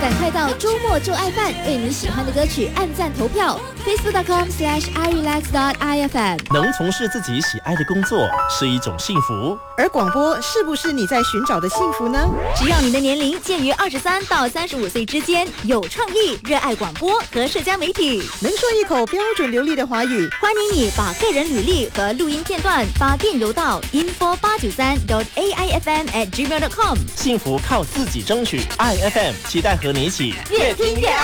赶快到周末做爱饭，为你喜欢的歌曲按赞投票。facebook.com/irelax.ifm。 能从事自己喜爱的工作是一种幸福， 而广播是不是你在寻找的幸福呢？ 只要你的年龄介于23到35岁之间，有创意，热爱广播和社交媒体， 能说一口标准流利的华语， 欢迎你把个人履历和录音片段发电邮到 info893.aifm@gmail.com。 幸福靠自己争取。爱 FM 期待和你一起越听越爱。